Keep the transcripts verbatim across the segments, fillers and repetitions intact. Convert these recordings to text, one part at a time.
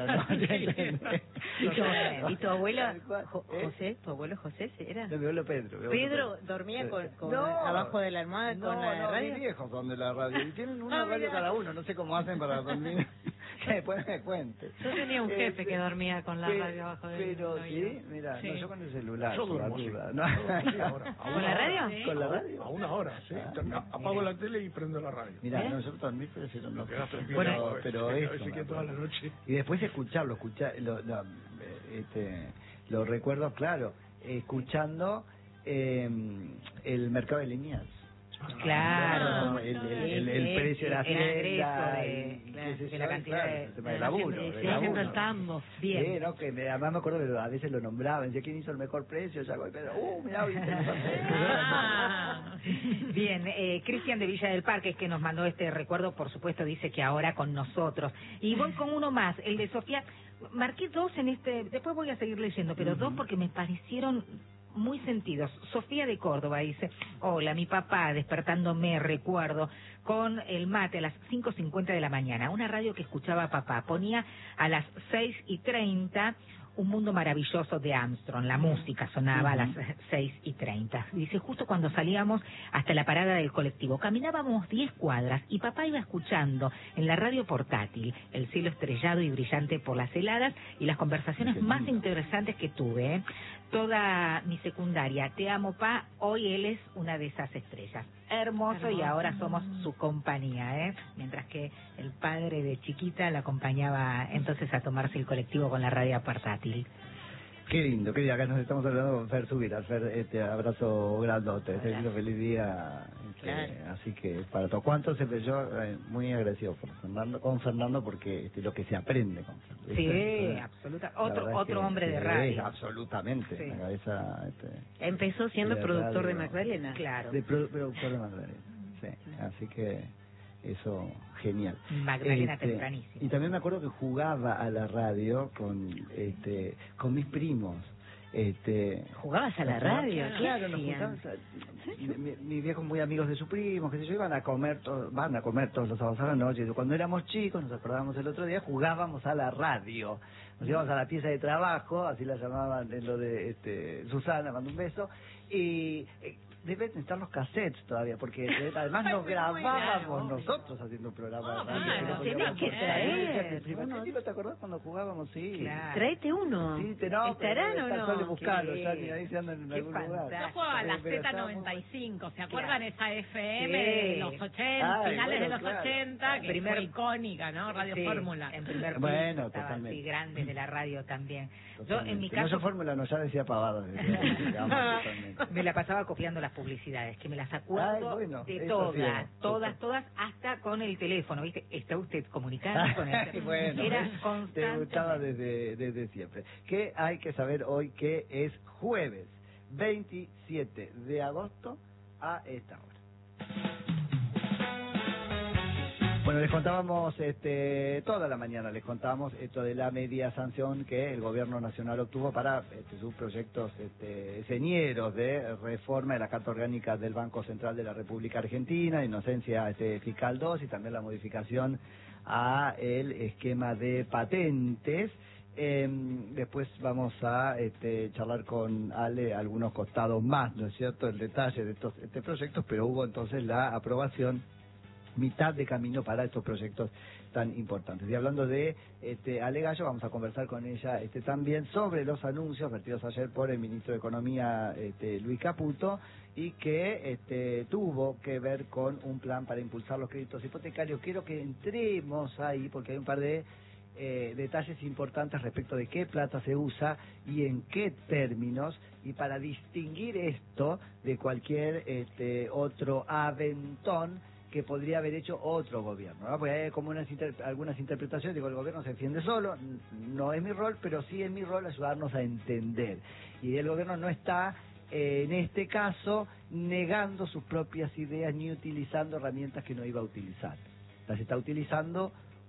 no. ¿Y tu, y tu abuelo, Jo- ¿Eh? José, tu abuelo José, ¿era? No, mi abuelo Pedro. mi abuelo Pedro dormía con, con No. abajo de la almohada No, con la no, radio. mis viejos son de la radio. Y tienen una Ah, radio mirá. cada uno. No sé cómo hacen para dormir. Que después me cuente. Yo tenía un jefe Este, que dormía con la pe- radio abajo del Pero oído. sí, mira, Sí. no, yo con el celular, Yo por la duermo, sí. duda. No. Sí, ahora. A ¿Con una la hora. radio? Sí. ¿Con la radio? A una hora, sí. Ah, Termina- apago la tele y prendo la radio. Mira, ¿Eh? no, yo dormir prefiero no. Lo quedás tranquilo. Bueno, a pero veces, a eso. veces que me toda la acuerdo. noche. Y después escucharlo, escuchar, lo, lo, eh, este, lo recuerdo, claro, escuchando eh, el mercado de Liniers. Claro. el, el, el, el Sí, precio de la el hacienda, ingreso de- y claro, qué sé de yo, la y cantidad claro, de- el tema de del la laburo, gente, del sí, haciendo el laburo. tambo. Bien. Sí, ¿no? Que me, además me acuerdo que a veces lo nombraban, decía quién hizo el mejor precio, ya voy, pero, uh, mirá, viste, Ah. Bien, eh, Cristian de Villa del Parque, es que nos mandó este recuerdo, por supuesto, dice que ahora con nosotros. Y voy con uno más, el de Sofía. Marqué dos en este, después voy a seguir leyendo, pero Ujú. dos porque me parecieron muy sentidos. Sofía de Córdoba dice: hola, mi papá despertándome, recuerdo, con el mate a las cinco cincuenta de la mañana, una radio que escuchaba papá, ponía a las seis y treinta Un mundo maravilloso de Armstrong, la música sonaba a las seis y treinta. Dice, justo cuando salíamos hasta la parada del colectivo, caminábamos diez cuadras y papá iba escuchando en la radio portátil el cielo estrellado y brillante por las heladas y las conversaciones más interesantes que tuve. ¿eh? Toda mi secundaria, te amo, pa, hoy él es una de esas estrellas. Hermoso, y Hermoso. ahora somos su compañía, ¿eh? Mientras que el padre de chiquita la acompañaba entonces a tomarse el colectivo con la radio portátil. Qué lindo, qué lindo. Acá nos estamos hablando con Fer Subira. Fer, este abrazo grandote, este lindo, feliz día. Este, Claro. Así que para todos. ¿Cuánto siempre yo eh, muy agradecido por Fernando, con Fernando, porque este, lo que se aprende con Fernando. Sí, ¿viste? absoluta. La Otro verdad es otro que- hombre de sí, radio. absolutamente. Sí. La cabeza, este, Empezó siendo de productor de radio. Magdalena. Claro. de produ- productor de Magdalena. Sí, así que eso, genial. Magdalena Este, tempranísimo. Y también me acuerdo que jugaba a la radio con este con mis primos. Este, ¿Jugabas a la radio? ¿Qué Claro, nos hacían? juntábamos a- mi- mi- mis viejos muy amigos de su primo, qué sé yo, iban a comer, to- van a comer todos los sábados a la noche. Cuando éramos chicos, nos acordábamos el otro día, jugábamos a la radio. Nos íbamos a la pieza de trabajo, así la llamaban en lo de este, Susana, mando un beso, y eh, deben estar los cassettes todavía, porque eh, además nos grabábamos nosotros haciendo un programa. Ah, de radio, claro, que lo tenés poníamos que por traer. televisión. Uno- Sí, ¿te acordás cuando jugábamos? Sí. Claro. Tráete uno. Sí, te no, ¿Estarán pero o está no? solo buscarlo, Qué- ya ni ahí se andan en qué algún lugar. fantástico. Yo jugaba a la Eh, pero Z estaba muy noventa y cinco, ¿se Claro. acuerdan esa F M Sí. de los ochenta, Ay, finales bueno, de los claro. ochenta, que Primer- fue icónica, ¿no? Radio Sí, Fórmula. En primer Bueno, piso estaban, totalmente. sí, grandes de la radio también. Yo, en Totalmente. mi No, yo caso, fórmula no, ya decía pavada. decía, digamos, totalmente. me la pasaba copiando las publicidades, que me las acuerdo Ay, bueno, de eso todas, hacíamos. todas, todas, hasta con el teléfono, ¿viste? ¿Está usted comunicando con Ay, el bueno, Era te constante. gustaba desde, desde siempre. ¿Qué hay que saber hoy que es jueves veintisiete de agosto a esta hora? Bueno, les contábamos este, toda la mañana, les contábamos esto de la media sanción que el gobierno nacional obtuvo para este, sus proyectos este, señeros de reforma de la Carta Orgánica del Banco Central de la República Argentina, inocencia este, fiscal dos y también la modificación a el esquema de patentes. Eh, después vamos a este, charlar con Ale algunos costados más, ¿no es cierto?, el detalle de estos este, proyectos, pero hubo entonces la aprobación mitad de camino para estos proyectos tan importantes. Y hablando de este, Ale Gallo, vamos a conversar con ella este, también sobre los anuncios vertidos ayer por el ministro de Economía, este, Luis Caputo, y que este, tuvo que ver con un plan para impulsar los créditos hipotecarios. Quiero que entremos ahí porque hay un par de eh, detalles importantes respecto de qué plata se usa y en qué términos, y para distinguir esto de cualquier este, otro aventón que podría haber hecho otro gobierno, ¿no? Porque hay como unas inter algunas interpretaciones, digo, el gobierno se defiende solo, no es mi rol, pero sí es mi rol ayudarnos a entender. Y el gobierno no está, eh, en este caso, negando sus propias ideas ni utilizando herramientas que no iba a utilizar. Las está utilizando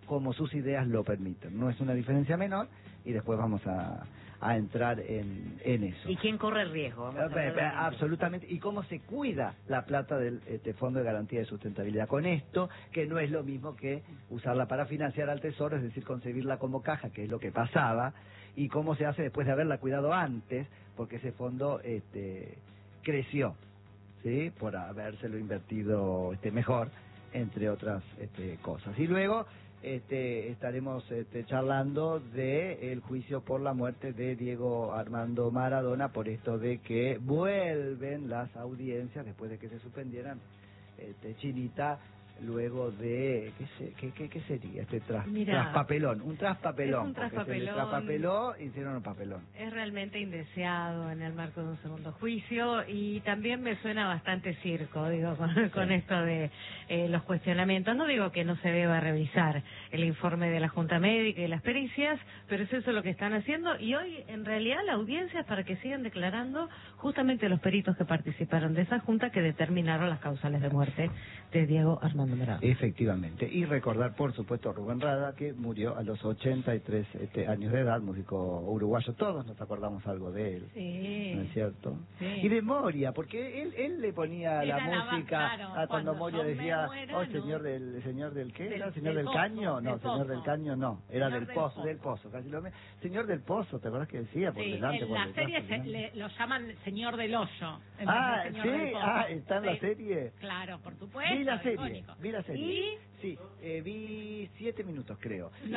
como sus ideas lo permiten. No es una diferencia menor y después vamos a, a entrar en, en eso. ¿Y quién corre el riesgo? Vamos a Eh, hablar de eh, eso. Absolutamente. Y cómo se cuida la plata del este, Fondo de Garantía de Sustentabilidad. Con esto, que no es lo mismo que usarla para financiar al Tesoro, es decir, concebirla como caja, que es lo que pasaba, y cómo se hace después de haberla cuidado antes, porque ese fondo este, creció, ¿sí? Por habérselo invertido este, mejor, entre otras este, cosas. Y luego este, estaremos este, charlando de el juicio por la muerte de Diego Armando Maradona, por esto de que vuelven las audiencias después de que se suspendieran, este, Chinita, luego de qué, se, qué, qué, qué sería este tras, Mirá, traspapelón, un traspapelón, es un porque se traspapelón. le traspapeló, hicieron un papelón. Es realmente indeseado en el marco de un segundo juicio y también me suena bastante circo, digo, con, con esto de eh, los cuestionamientos. No digo que no se deba revisar el informe de la Junta Médica y las pericias, pero es eso lo que están haciendo y hoy en realidad la audiencia es para que sigan declarando justamente los peritos que participaron de esa Junta que determinaron las causales de muerte de Diego Armando Maradona. Efectivamente. Y recordar, por supuesto, a Rubén Rada, que murió a los ochenta y tres este, años de edad, músico uruguayo. Todos nos acordamos algo de él. Sí. ¿No es cierto? Sí. Y de Moria, porque él él le ponía Era la la música claro, a cuando cuando Moria yo me decía, muera, oh, no. señor del, señor del qué, Del- ¿era? ¿Señor del del, pozo, caño? No, del señor pozo. del caño no, era Señor del del pozo, pozo. del pozo, casi lo mismo. Señor del pozo, ¿te acordás que decía? Por Sí, delante, en por la detrás, serie por se, delante. le, lo llaman Señor del Hoyo. en vez de Ah, Señor del sí, Pozo. ah, está en la Sí. serie. Claro, por supuesto. Vi la serie, icónico. vi la serie. ¿Y? Sí, eh, vi siete minutos, creo. No.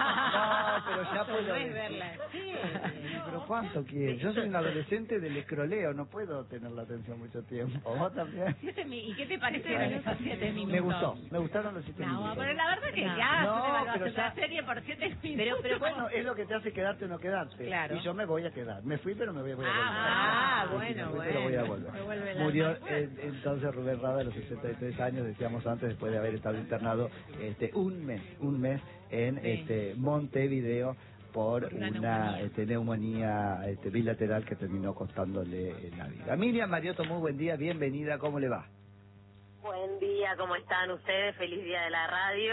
No, pero ya puedo Podés decir. verla. Sí. Pero ¿cuánto quieres? Yo soy un adolescente del escroleo, no puedo tener la atención mucho tiempo. ¿Vos también? Siete mi- ¿Y qué te parecieron esos siete minutos? Me gustó, me gustaron los siete No, minutos. pero la verdad que No. ya No, una pero evaluación de ya- la serie por siete minutos. Pero, pero bueno, es lo que te hace quedarte o no quedarte. Claro. Y yo me voy a quedar. Me fui, pero me voy, voy a volver. Ah, Sí, bueno, me fui, pero voy a bueno. volver. Me vuelve el Murió alma. eh, entonces Rubén Rada a los sesenta y tres años, decíamos antes, después de haber estado internado este un mes, un mes en Sí. este Montevideo por Por una una, neumonía. este, neumonía este, bilateral que terminó costándole eh, la vida. Miriam Mariotto, muy buen día, bienvenida, ¿cómo le va? Buen día, ¿cómo están ustedes? Feliz día de la radio,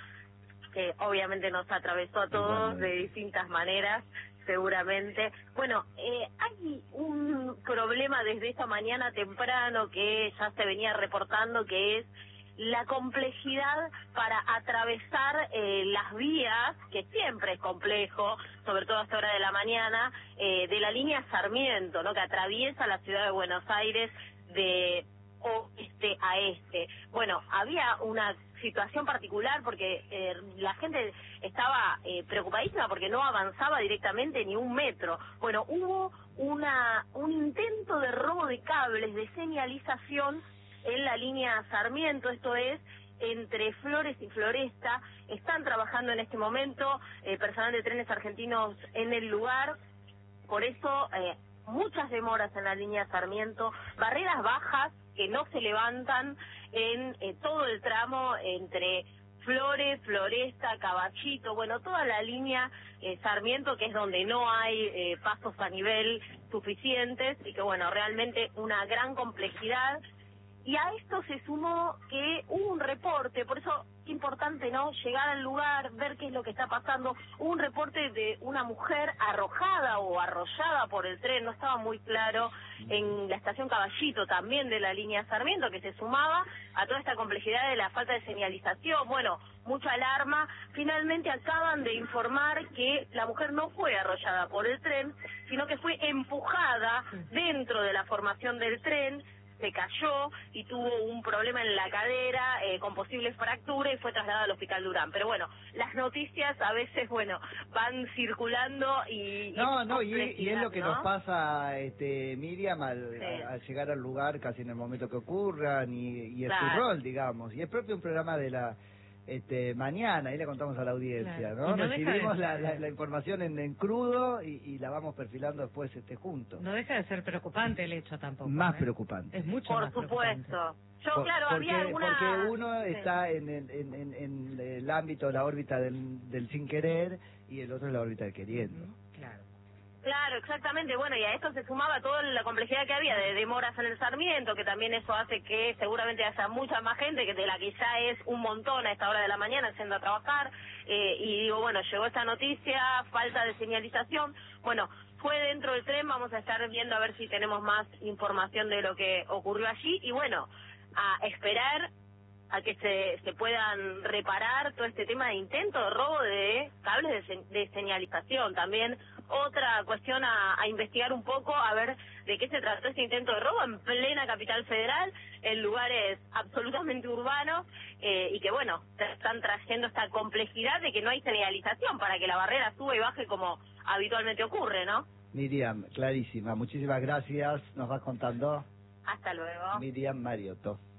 que obviamente nos atravesó a todos Igualmente. de distintas maneras, seguramente. Bueno, eh, hay un problema desde esta mañana temprano que ya se venía reportando, que es la complejidad para atravesar eh, las vías, que siempre es complejo, sobre todo a esta hora de la mañana, eh, de la línea Sarmiento, ¿no?, que atraviesa la ciudad de Buenos Aires de oeste a este. Bueno, había una situación particular porque eh, la gente estaba eh, preocupadísima porque no avanzaba directamente ni un metro. Bueno, hubo una un intento de robo de cables de señalización en la línea Sarmiento, esto es entre Flores y Floresta. Están trabajando en este momento eh, personal de Trenes Argentinos en el lugar, por eso eh, muchas demoras en la línea Sarmiento, barreras bajas que no se levantan en eh, todo el tramo entre Flores, Floresta, Caballito, bueno, toda la línea eh, Sarmiento, que es donde no hay eh, pasos a nivel suficientes y que, bueno, realmente una gran complejidad. Y a esto se sumó que hubo un reporte, por eso es importante, ¿no?, llegar al lugar, ver qué es lo que está pasando. Hubo un reporte de una mujer arrojada o arrollada por el tren, no estaba muy claro, en la estación Caballito, también de la línea Sarmiento, que se sumaba a toda esta complejidad de la falta de señalización. Bueno, mucha alarma. Finalmente acaban de informar que la mujer no fue arrollada por el tren, sino que fue empujada dentro de la formación del tren, se cayó y tuvo un problema en la cadera eh, con posible fractura y fue trasladada al Hospital Durán. Pero bueno, las noticias a veces, bueno, van circulando y... No, y no, y, y es lo que ¿no? nos pasa, este, Miriam, al, Sí. al- al llegar al lugar casi en el momento que ocurran, y, y es su Claro. rol, digamos. Y es propio un programa de la este, mañana, ahí le contamos a la audiencia, Claro. ¿no? Y no deja de Recibimos la, ser- la, la información en, en crudo y, y la vamos perfilando después este juntos. No deja de ser preocupante el hecho tampoco. Más ¿eh? preocupante. Es mucho Por más preocupante. supuesto. Yo, Por- claro, porque, había alguna... porque uno Sí. está en el, en, en- en el ámbito, la órbita del, del sin querer, y el otro en la órbita del queriendo. Claro. Claro, exactamente. Bueno, y a esto se sumaba toda la complejidad que había de demoras en el Sarmiento, que también eso hace que seguramente haya mucha más gente, que de la que ya es un montón a esta hora de la mañana yendo a trabajar. Eh, y digo, bueno, llegó esta noticia, falta de señalización. Bueno, fue dentro del tren, vamos a estar viendo a ver si tenemos más información de lo que ocurrió allí. Y bueno, a esperar a que se, se puedan reparar todo este tema de intento de robo de cables de, se, de señalización. También otra cuestión a, a investigar un poco, a ver de qué se trató este intento de robo en plena capital federal, en lugares absolutamente urbanos, eh, y que bueno, están trayendo esta complejidad de que no hay señalización para que la barrera suba y baje como habitualmente ocurre, ¿no? Miriam, clarísima, muchísimas gracias, nos vas contando. Hasta luego. Miriam Mariotto.